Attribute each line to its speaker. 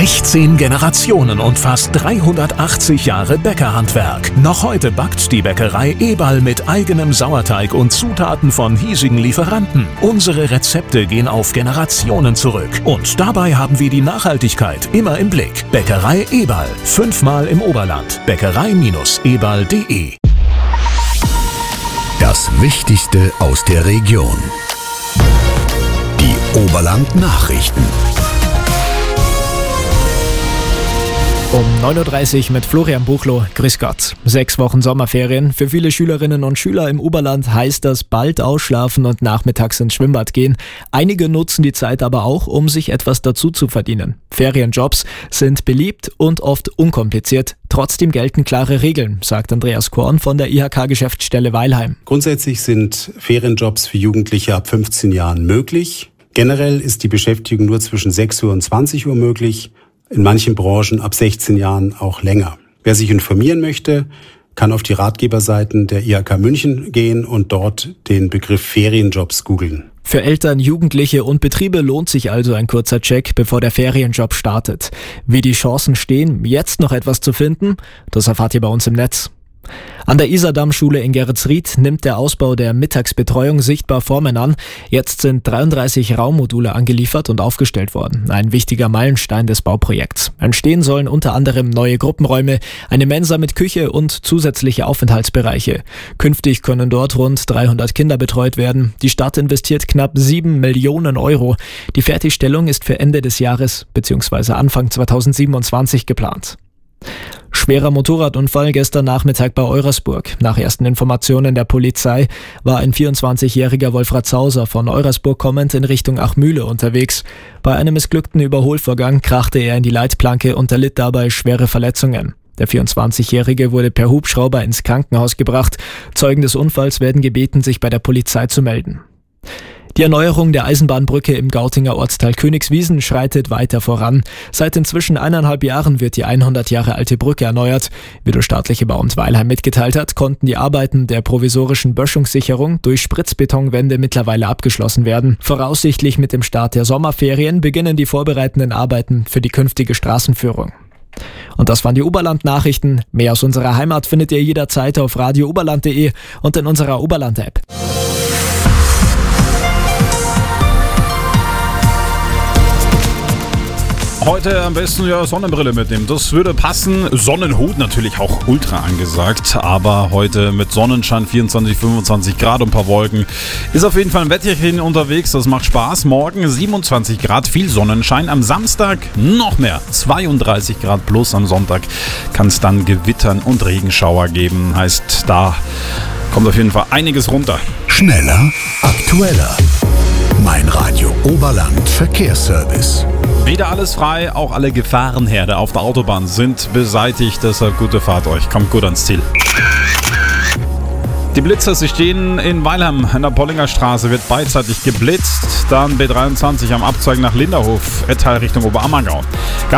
Speaker 1: 16 Generationen und fast 380 Jahre Bäckerhandwerk. Noch heute backt die Bäckerei Eberl mit eigenem Sauerteig und Zutaten von hiesigen Lieferanten. Unsere Rezepte gehen auf Generationen zurück. Und dabei haben wir die Nachhaltigkeit immer im Blick. Bäckerei Eberl. 5-mal im Oberland. Bäckerei-eberl.de.
Speaker 2: Das Wichtigste aus der Region. Die Oberland-Nachrichten.
Speaker 3: Um 9.30 Uhr mit Florian Buchloh. Grüß Gott. 6 Wochen Sommerferien. Für viele Schülerinnen und Schüler im Oberland heißt das bald ausschlafen und nachmittags ins Schwimmbad gehen. Einige nutzen die Zeit aber auch, um sich etwas dazu zu verdienen. Ferienjobs sind beliebt und oft unkompliziert. Trotzdem gelten klare Regeln, sagt Andreas Korn von der IHK-Geschäftsstelle Weilheim.
Speaker 4: Grundsätzlich sind Ferienjobs für Jugendliche ab 15 Jahren möglich. Generell ist die Beschäftigung nur zwischen 6 Uhr und 20 Uhr möglich. In manchen Branchen ab 16 Jahren auch länger. Wer sich informieren möchte, kann auf die Ratgeberseiten der IHK München gehen und dort den Begriff Ferienjobs googeln.
Speaker 3: Für Eltern, Jugendliche und Betriebe lohnt sich also ein kurzer Check, bevor der Ferienjob startet. Wie die Chancen stehen, jetzt noch etwas zu finden, das erfahrt ihr bei uns im Netz. An der Isardamm-Schule in Geretsried nimmt der Ausbau der Mittagsbetreuung sichtbar Formen an. Jetzt sind 33 Raummodule angeliefert und aufgestellt worden. Ein wichtiger Meilenstein des Bauprojekts. Entstehen sollen unter anderem neue Gruppenräume, eine Mensa mit Küche und zusätzliche Aufenthaltsbereiche. Künftig können dort rund 300 Kinder betreut werden. Die Stadt investiert knapp 7 Millionen Euro. Die Fertigstellung ist für Ende des Jahres bzw. Anfang 2027 geplant. Schwerer Motorradunfall gestern Nachmittag bei Eurasburg. Nach ersten Informationen der Polizei war ein 24-jähriger Wolfrat Zauser von Eurasburg kommend in Richtung Achmühle unterwegs. Bei einem missglückten Überholvorgang krachte er in die Leitplanke und erlitt dabei schwere Verletzungen. Der 24-Jährige wurde per Hubschrauber ins Krankenhaus gebracht. Zeugen des Unfalls werden gebeten, sich bei der Polizei zu melden. Die Erneuerung der Eisenbahnbrücke im Gautinger Ortsteil Königswiesen schreitet weiter voran. Seit inzwischen 1,5 Jahren wird die 100 Jahre alte Brücke erneuert. Wie der staatliche Bauamt Weilheim mitgeteilt hat, konnten die Arbeiten der provisorischen Böschungssicherung durch Spritzbetonwände mittlerweile abgeschlossen werden. Voraussichtlich mit dem Start der Sommerferien beginnen die vorbereitenden Arbeiten für die künftige Straßenführung. Und das waren die Oberland-Nachrichten. Mehr aus unserer Heimat findet ihr jederzeit auf radiooberland.de und in unserer Oberland-App.
Speaker 5: Heute am besten ja Sonnenbrille mitnehmen, das würde passen. Sonnenhut natürlich auch ultra angesagt, aber heute mit Sonnenschein 24, 25 Grad und ein paar Wolken. Ist auf jeden Fall ein Wetterchen unterwegs, das macht Spaß. Morgen 27 Grad, viel Sonnenschein. Am Samstag noch mehr, 32 Grad plus. Am Sonntag kann es dann Gewittern und Regenschauer geben. Heißt, da kommt auf jeden Fall einiges runter.
Speaker 2: Schneller, aktueller. Mein Radio Oberland Verkehrsservice.
Speaker 5: Wieder alles frei, auch alle Gefahrenherde auf der Autobahn sind beseitigt, deshalb gute Fahrt euch, kommt gut ans Ziel. Die Blitzer, sie stehen in Weilheim an der Pollinger Straße, wird beidseitig geblitzt, dann B23 am Abzweigen nach Linderhof, Ettal Richtung Oberammergau.